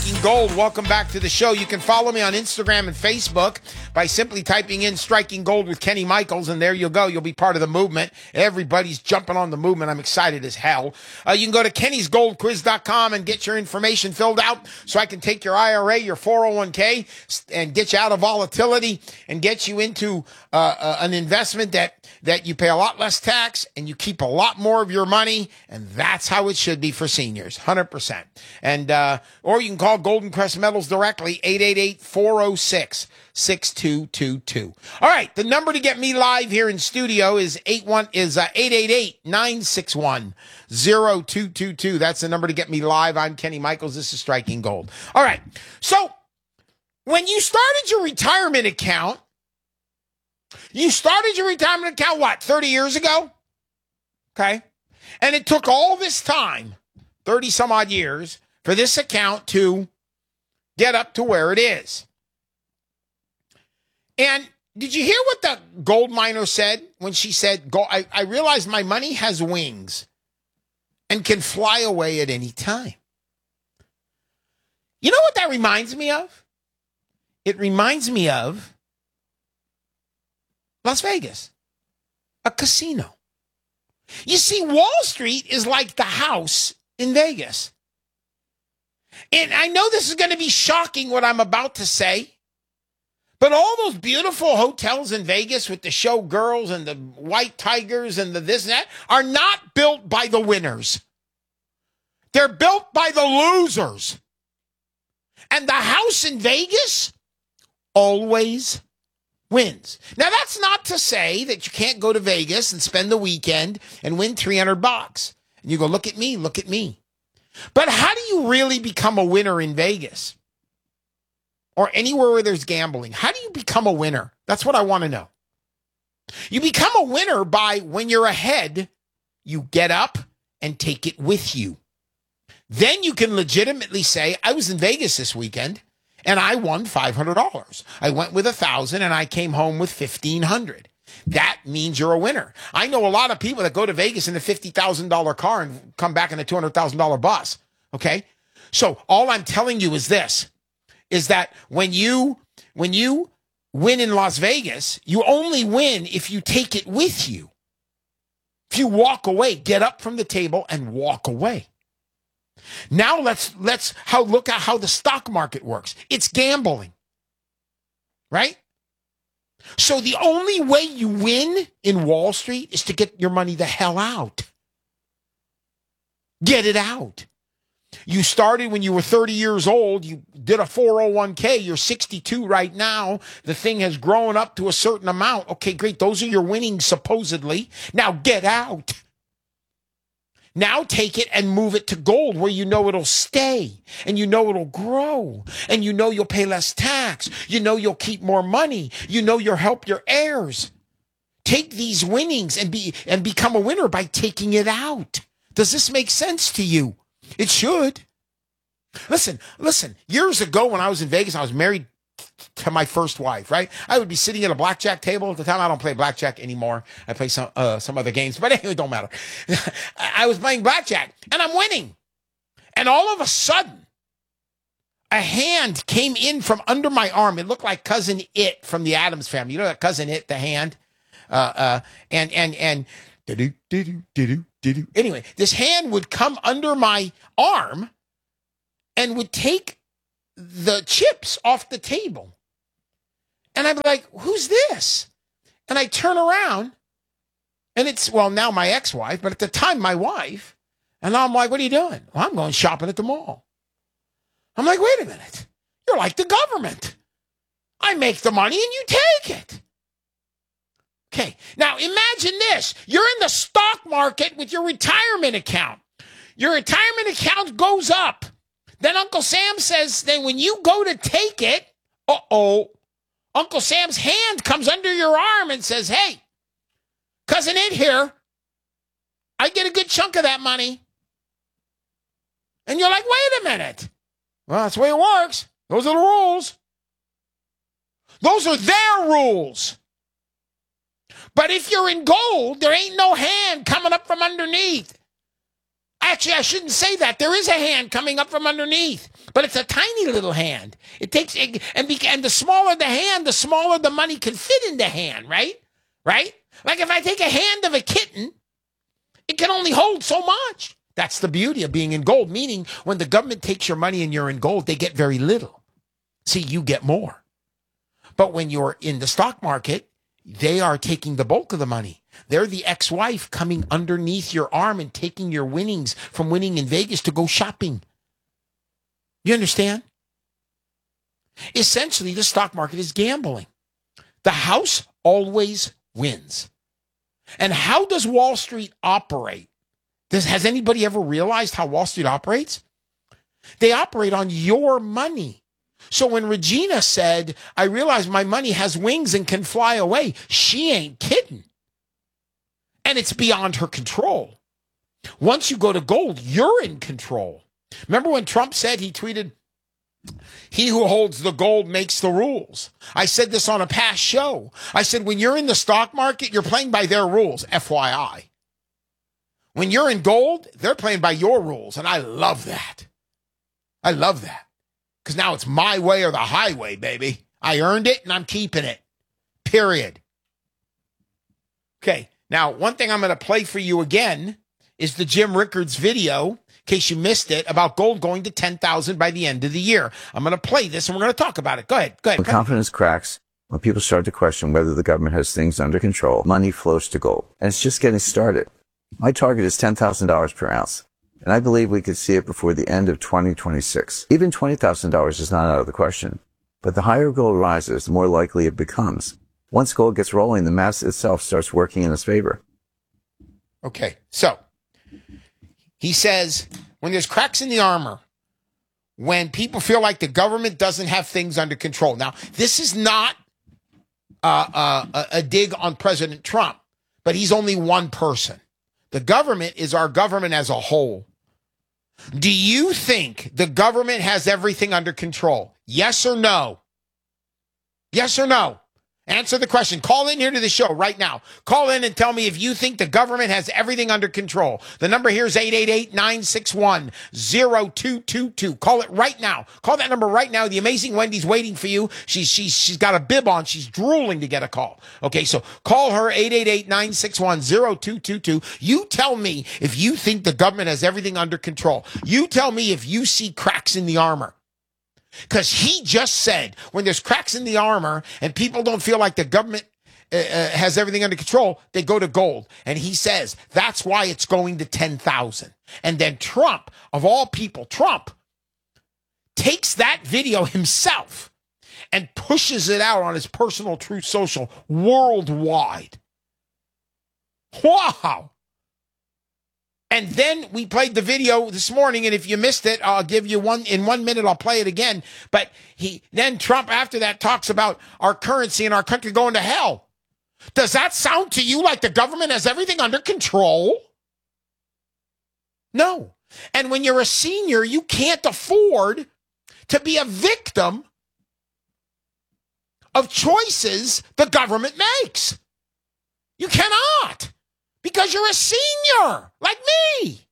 Striking Gold. Welcome back to the show. You can follow me on Instagram and Facebook by simply typing in Striking Gold with Kenny Michaels, and there you'll go. You'll be part of the movement. Everybody's jumping on the movement. I'm excited as hell. You can go to kennysgoldquiz.com and get your information filled out so I can take your IRA, your 401k, and get you out of volatility and get you into an investment that you pay a lot less tax and you keep a lot more of your money, and that's how it should be for seniors, 100%. And or you can call Golden Crest Metals directly, 888-406-6222. All right, the number to get me live here in studio is 888-961-0222. That's the number to get me live. I'm Kenny Michaels. This is Striking Gold. All right, so when you started your retirement account, what, 30 years ago? Okay. And it took all this time, 30 some odd years, for this account to get up to where it is. And did you hear what the gold miner said when she said, I realized my money has wings and can fly away at any time? You know what that reminds me of? It reminds me of Las Vegas, a casino. You see, Wall Street is like the house in Vegas. And I know this is going to be shocking what I'm about to say, but all those beautiful hotels in Vegas with the showgirls and the white tigers and the this and that are not built by the winners. They're built by the losers. And the house in Vegas always wins. Now, that's not to say that you can't go to Vegas and spend the weekend and win $300. And you go, look at me, look at me. But how do you really become a winner in Vegas? Or anywhere where there's gambling? How do you become a winner? That's what I want to know. You become a winner by, when you're ahead, you get up and take it with you. Then you can legitimately say, I was in Vegas this weekend and I won $500. I went with 1,000 and I came home with 1,500. That means you're a winner. I know a lot of people that go to Vegas in a $50,000 car and come back in a $200,000 bus. Okay. So all I'm telling you is this, is that when you win in Las Vegas, you only win if you take it with you. If you walk away, get up from the table and walk away. Now let's look at how the stock market works. It's gambling, right? So the only way you win in Wall Street is to get your money the hell out. Get it out. You started when you were 30 years old. You did a 401k. You're 62 right now. The thing has grown up to a certain amount. Okay, great. Those are your winnings, supposedly. Now get out. Now take it and move it to gold where you know it'll stay and you know it'll grow and you know you'll pay less tax. You know you'll keep more money. You know you'll help your heirs. Take these winnings and become a winner by taking it out. Does this make sense to you? It should. Listen. Years ago when I was in Vegas, I was married to my first wife, right? I would be sitting at a blackjack table. At the time, I don't play blackjack anymore. I play some other games, but anyway, it don't matter. I was playing blackjack, and I'm winning. And all of a sudden, a hand came in from under my arm. It looked like Cousin It from the Addams Family. You know that Cousin It, the hand? And do-do-do-do-do-do-do. Anyway, this hand would come under my arm and would take the chips off the table. And I'd be like, who's this? And I turn around and it's, well, now my ex-wife, but at the time my wife. And I'm like, what are you doing? Well, I'm going shopping at the mall. I'm like, wait a minute. You're like the government. I make the money and you take it. Okay. Now imagine this. You're in the stock market with your retirement account. Your retirement account goes up. Then Uncle Sam says, then when you go to take it, Uncle Sam's hand comes under your arm and says, hey, Cousin It here, I get a good chunk of that money. And you're like, wait a minute. Well, that's the way it works. Those are the rules. Those are their rules. But if you're in gold, there ain't no hand coming up from underneath. Actually, I shouldn't say that. There is a hand coming up from underneath, but it's a tiny little hand. And the smaller the hand, the smaller the money can fit in the hand, right? Right? Like if I take a hand of a kitten, it can only hold so much. That's the beauty of being in gold, meaning when the government takes your money and you're in gold, they get very little. See, you get more. But when you're in the stock market, they are taking the bulk of the money. They're the ex-wife coming underneath your arm and taking your winnings from winning in Vegas to go shopping. You understand? Essentially, the stock market is gambling. The house always wins. And how does Wall Street operate? Has anybody ever realized how Wall Street operates? They operate on your money. So when Regina said, I realize my money has wings and can fly away, she ain't kidding. And it's beyond her control. Once you go to gold, you're in control. Remember when Trump said, he tweeted, he who holds the gold makes the rules. I said this on a past show. I said, when you're in the stock market, you're playing by their rules, FYI. When you're in gold, they're playing by your rules. And I love that. I love that. Because now it's my way or the highway, baby. I earned it and I'm keeping it. Period. Okay. Now, one thing I'm going to play for you again is the Jim Rickards video, in case you missed it, about gold going to 10,000 by the end of the year. I'm going to play this and we're going to talk about it. Go ahead. When confidence cracks, when people start to question whether the government has things under control, money flows to gold. And it's just getting started. My target is $10,000 per ounce. And I believe we could see it before the end of 2026. Even $20,000 is not out of the question. But the higher gold rises, the more likely it becomes. Once gold gets rolling, the math itself starts working in its favor. Okay, so he says, when there's cracks in the armor, when people feel like the government doesn't have things under control. Now, this is not a dig on President Trump, but he's only one person. The government is our government as a whole. Do you think the government has everything under control? Yes or no? Yes or no? Answer the question. Call in here to the show right now. Call in and tell me if you think the government has everything under control. The number here is 888-961-0222. Call it right now. Call that number right now. The amazing Wendy's waiting for you. She's got a bib on. She's drooling to get a call. Okay, so call her 888-961-0222. You tell me if you think the government has everything under control. You tell me if you see cracks in the armor. Because he just said when there's cracks in the armor and people don't feel like the government has everything under control, they go to gold. And he says that's why it's going to 10,000. And then Trump, of all people, Trump takes that video himself and pushes it out on his personal Truth Social worldwide. Wow. And then we played the video this morning, and if you missed it, I'll give you in 1 minute, I'll play it again. But then Trump, after that, talks about our currency and our country going to hell. Does that sound to you like the government has everything under control? No. And when you're a senior, you can't afford to be a victim of choices the government makes. You cannot. Because you're a senior, like me.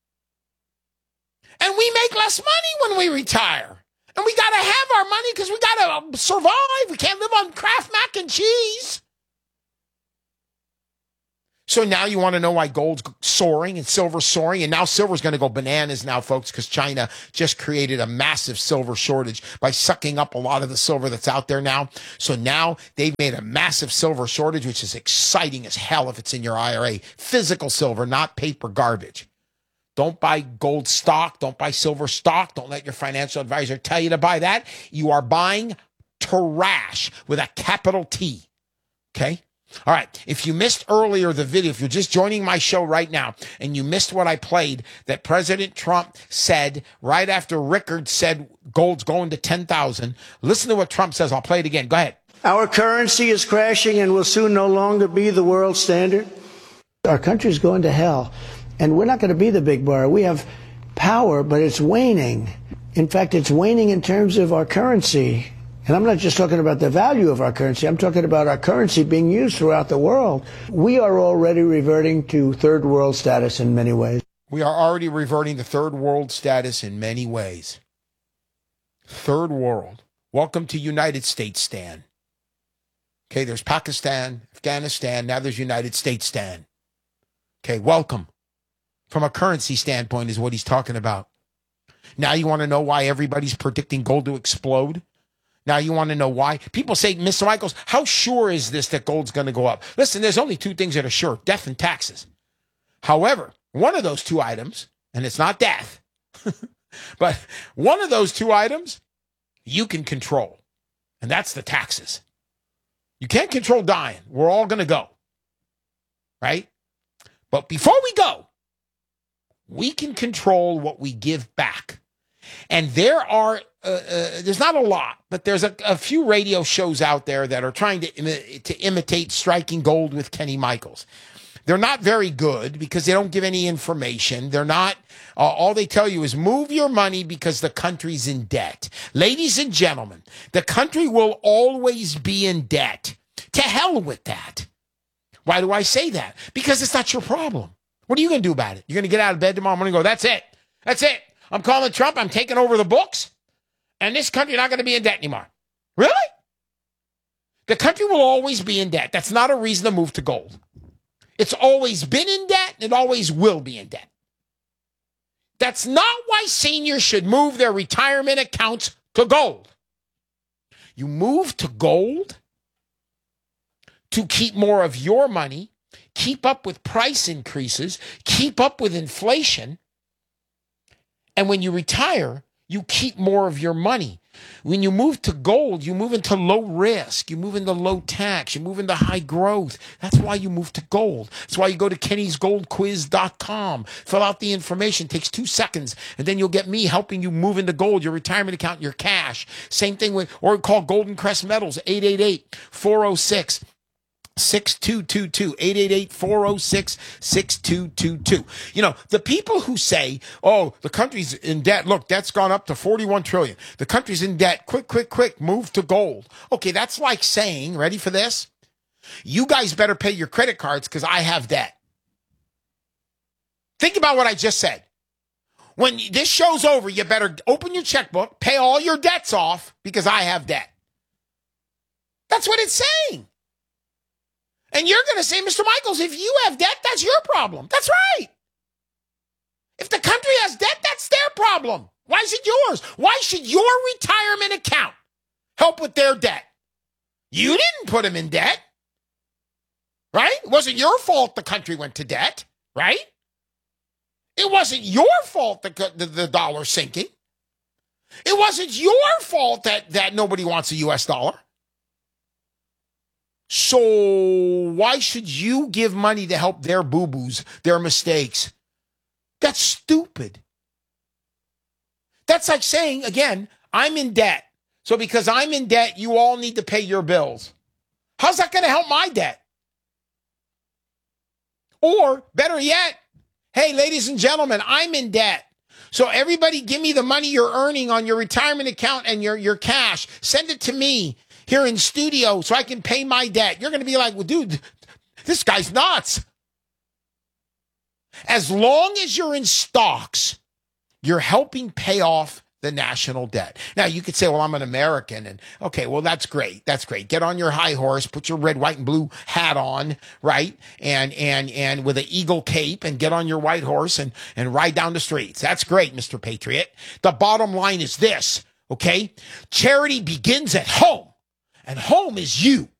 And we make less money when we retire. And we got to have our money because we got to survive. We can't live on Kraft mac and cheese. So now you want to know why gold's soaring and silver's soaring. And now silver's going to go bananas now, folks, because China just created a massive silver shortage by sucking up a lot of the silver that's out there now. So now they've made a massive silver shortage, which is exciting as hell if it's in your IRA. Physical silver, not paper garbage. Don't buy gold stock. Don't buy silver stock. Don't let your financial advisor tell you to buy that. You are buying trash with a capital T. Okay? All right, if you missed earlier the video, if you're just joining my show right now and you missed what I played that President Trump said right after Rickard said gold's going to 10,000, listen to what Trump says. I'll play it again. Go ahead. Our currency is crashing and will soon no longer be the world standard. Our country's going to hell, and we're not going to be the big bar. We have power, but it's waning. In fact, it's waning in terms of our currency. And I'm not just talking about the value of our currency. I'm talking about our currency being used throughout the world. We are already reverting to third world status in many ways. We are already reverting to third world status in many ways. Third world. Welcome to United States, Stan. Okay, there's Pakistan, Afghanistan, now there's United States, Stan. Okay, welcome. From a currency standpoint is what he's talking about. Now you want to know why everybody's predicting gold to explode? Now you want to know why? People say, Mr. Michaels, how sure is this that gold's going to go up? Listen, there's only two things that are sure, death and taxes. However, one of those two items, and it's not death, but one of those two items you can control, and that's the taxes. You can't control dying. We're all going to go, right? But before we go, we can control what we give back. And there are, there's not a lot, but there's a few radio shows out there that are trying to imitate Striking Gold with Kenny Michaels. They're not very good because they don't give any information. They're not, all they tell you is move your money because the country's in debt. Ladies and gentlemen, the country will always be in debt. To hell with that. Why do I say that? Because it's not your problem. What are you going to do about it? You're going to get out of bed tomorrow morning and go, that's it. That's it. I'm calling Trump. I'm taking over the books. And this country not going to be in debt anymore. Really? The country will always be in debt. That's not a reason to move to gold. It's always been in debt and it always will be in debt. That's not why seniors should move their retirement accounts to gold. You move to gold to keep more of your money, keep up with price increases, keep up with inflation. And when you retire, you keep more of your money. When you move to gold, you move into low risk, you move into low tax, you move into high growth. That's why you move to gold. That's why you go to kennysgoldquiz.com, fill out the information, it takes 2 seconds, and then you'll get me helping you move into gold, your retirement account, your cash. Same thing with, or call Golden Crest Metals, 888-406 6222, 888-406-6222. You know, the people who say, oh, the country's in debt. Look, debt's gone up to 41 trillion. The country's in debt. Quick, move to gold. Okay, that's like saying, ready for this? You guys better pay your credit cards because I have debt. Think about what I just said. When this show's over, you better open your checkbook, pay all your debts off because I have debt. That's what it's saying. And you're going to say, Mr. Michaels, if you have debt, that's your problem. That's right. If the country has debt, that's their problem. Why is it yours? Why should your retirement account help with their debt? You didn't put them in debt, right? It wasn't your fault the country went to debt, right? It wasn't your fault the dollar's sinking. It wasn't your fault that nobody wants a U.S. dollar. So why should you give money to help their boo-boos, their mistakes? That's stupid. That's like saying, again, I'm in debt. So because I'm in debt, you all need to pay your bills. How's that going to help my debt? Or better yet, hey, ladies and gentlemen, I'm in debt. So everybody give me the money you're earning on your retirement account and your cash. Send it to me here in studio so I can pay my debt. You're going to be like, well, dude, this guy's nuts. As long as you're in stocks, you're helping pay off the national debt. Now, you could say, well, I'm an American. And okay, well, that's great. That's great. Get on your high horse, put your red, white, and blue hat on, right? And with an eagle cape and get on your white horse and ride down the streets. That's great, Mr. Patriot. The bottom line is this, okay? Charity begins at home. And home is you.